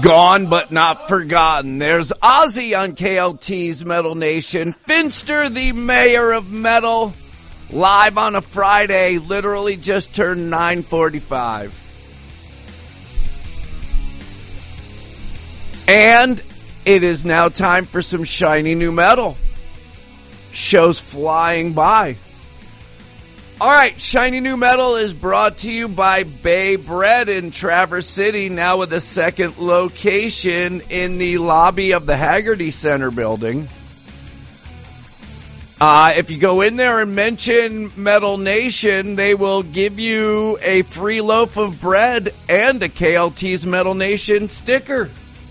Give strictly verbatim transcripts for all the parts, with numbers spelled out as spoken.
Gone but not forgotten. There's Ozzy on K L T's Metal Nation. Finster, the mayor of metal, live on a Friday, literally just turned nine forty-five. And it is now time for some shiny new metal. Shows flying by. All right, Shiny New Metal is brought to you by Bay Bread in Traverse City, now with a second location in the lobby of the Haggerty Center building. Uh, if you go in there and mention Metal Nation, they will give you a free loaf of bread and a K L T's Metal Nation sticker.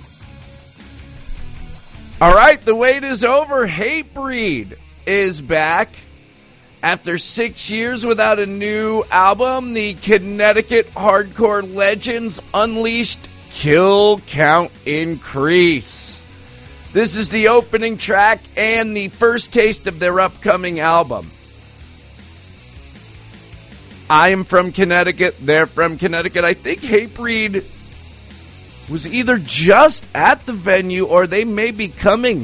All right, the wait is over. Hatebreed is back. After six years without a new album, the Connecticut hardcore legends unleashed Kill Count Increase. This is the opening track and the first taste of their upcoming album. I am from Connecticut. They're from Connecticut. I think Hatebreed was either just at the venue or they may be coming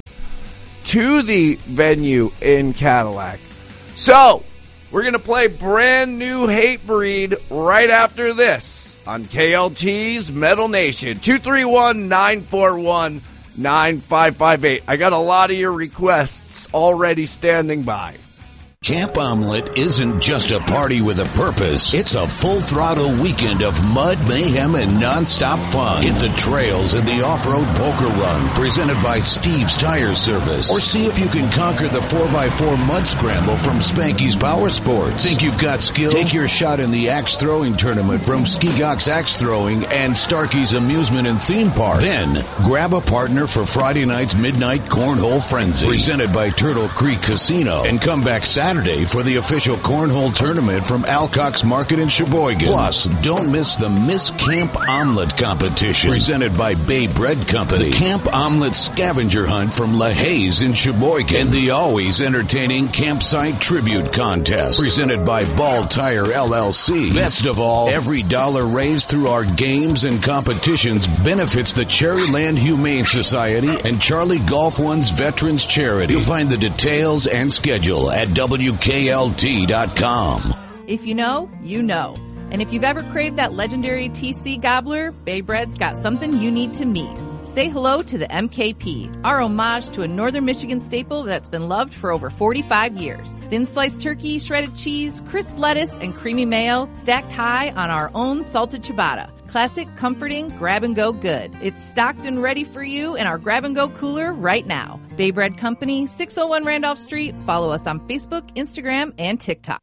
to the venue in Cadillac. So, we're going to play brand new Hatebreed right after this on K L T's Metal Nation. two three one, nine four one, nine five five eight. I got a lot of your requests already standing by. Camp Omelet isn't just a party with a purpose. It's a full-throttle weekend of mud, mayhem, and non-stop fun. Hit the trails in the off-road poker run presented by Steve's Tire Service. Or see if you can conquer the four by four mud scramble from Spanky's Power Sports. Think you've got skill? Take your shot in the axe throwing tournament from Ski-Gox Axe Throwing and Starkey's Amusement and Theme Park. Then, grab a partner for Friday night's Midnight Cornhole Frenzy presented by Turtle Creek Casino. And come back Saturday Saturday for the official cornhole tournament from Alcock's Market in Sheboygan. Plus, don't miss the Miss Camp Omelet competition presented by Bay Bread Company. The Camp Omelet scavenger hunt from LaHaye's in Sheboygan. And the always entertaining Campsite Tribute Contest presented by Ball Tire L L C. Best of all, every dollar raised through our games and competitions benefits the Cherryland Humane Society and Charlie Golf One's Veterans Charity. You'll find the details and schedule at W K L T dot com. If you know, you know. And if you've ever craved that legendary T C gobbler, Bay Bread's got something you need to meet. Say hello to the M K P, our homage to a Northern Michigan staple that's been loved for over forty-five years. Thin sliced turkey, shredded cheese, crisp lettuce, and creamy mayo stacked high on our own salted ciabatta. Classic, comforting, grab-and-go good. It's stocked and ready for you in our grab-and-go cooler right now. Bay Bread Company, six oh one Randolph Street. Follow us on Facebook, Instagram, and TikTok.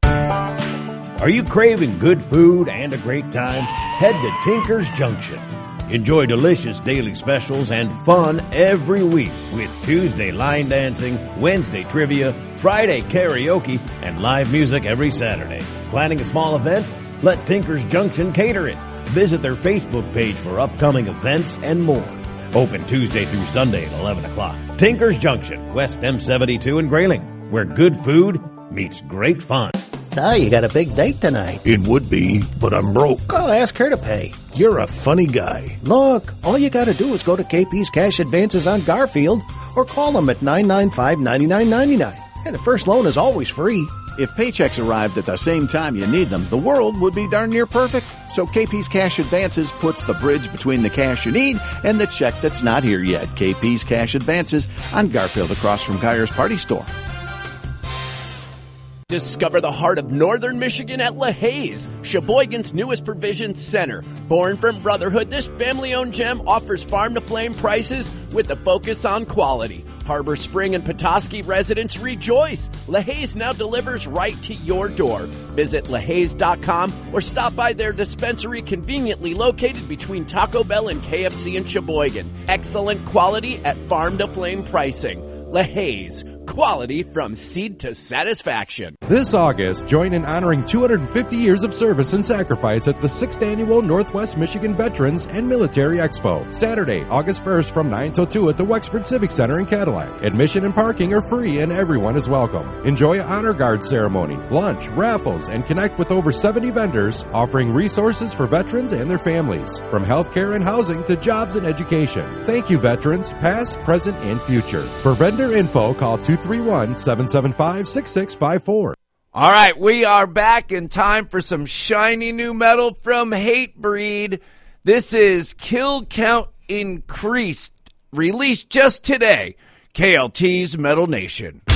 Are you craving good food and a great time? Head to Tinker's Junction. Enjoy delicious daily specials and fun every week with Tuesday line dancing, Wednesday trivia, Friday karaoke, and live music every Saturday. Planning a small event? Let Tinker's Junction cater it. Visit their Facebook page for upcoming events and more. Open Tuesday through Sunday at eleven o'clock. Tinker's Junction, West M seventy-two in Grayling, where good food meets great fun. So, you got a big date tonight. It would be, but I'm broke. Oh, ask her to pay. You're a funny guy. Look, all you got to do is go to K P's Cash Advances on Garfield or call them at nine nine five, nine nine nine nine. And the first loan is always free. If paychecks arrived at the same time you need them, the world would be darn near perfect. So K P's Cash Advances puts the bridge between the cash you need and the check that's not here yet. K P's Cash Advances on Garfield across from Geyer's Party Store. Discover the heart of Northern Michigan at LaHaye's, Sheboygan's newest provision center. Born from brotherhood, this family-owned gem offers farm-to-flame prices with a focus on quality. Harbor Spring and Petoskey residents rejoice. LaHaye's now delivers right to your door. Visit LaHaye's dot com or stop by their dispensary conveniently located between Taco Bell and K F C in Sheboygan. Excellent quality at farm-to-flame pricing. LaHaye's, Quality from seed to satisfaction. This August, join in honoring two hundred fifty years of service and sacrifice at the sixth Annual Northwest Michigan Veterans and Military Expo. Saturday, August first from nine till two at the Wexford Civic Center in Cadillac. Admission and parking are free and everyone is welcome. Enjoy an honor guard ceremony, lunch, raffles, and connect with over seventy vendors offering resources for veterans and their families, from healthcare and housing to jobs and education. Thank you, veterans, past, present, and future. For vendor info, call two three one, seven seven five, six six five four. All right, we are back in time for some shiny new metal from Hatebreed. This is Kill Count Increased, released just today. K L T's Metal Nation.